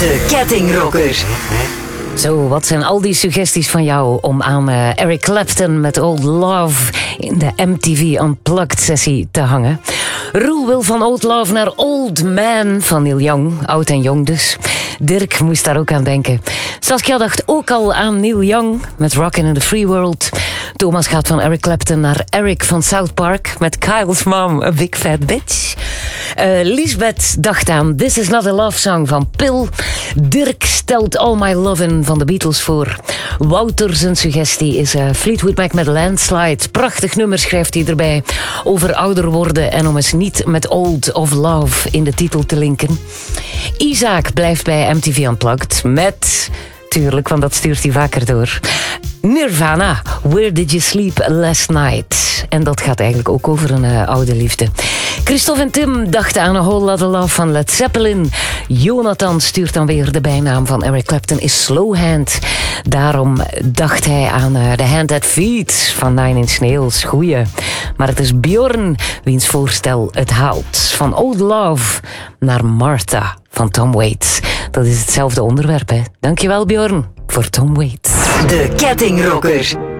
De Kettingrocker. Zo, wat zijn al die suggesties van jou om aan Eric Clapton met Old Love in de MTV Unplugged sessie te hangen? Roel wil van Old Love naar Old Man van Neil Young, oud en jong dus. Dirk moest daar ook aan denken. Saskia dacht ook al aan Neil Young met Rockin' in the Free World. Thomas gaat van Eric Clapton naar Eric van South Park met Kyle's Mom, A Big Fat Bitch. Lisbeth dacht aan This Is Not a Love Song van Pil. Dirk stelt All My Lovin' van de Beatles voor. Wouter zijn suggestie is Fleetwood Mac met Landslide. Prachtig nummer schrijft hij erbij. Over ouder worden en om eens niet met Old of Love in de titel te linken. Isaac blijft bij MTV Unplugged met... Tuurlijk, want dat stuurt hij vaker door. Nirvana, Where Did You Sleep Last Night? En dat gaat eigenlijk ook over een oude liefde. Christophe en Tim dachten aan A Whole Lotta Love van Led Zeppelin. Jonathan stuurt dan weer de bijnaam van Eric Clapton is Slowhand. Daarom dacht hij aan The Hand That Feeds van Nine Inch Nails. Goeie. Maar het is Bjorn wiens voorstel het haalt. Van Old Love naar Martha van Tom Waits. Dat is hetzelfde onderwerp, hè. Dankjewel, Bjorn, voor Tom Waits. De Kettingrocker.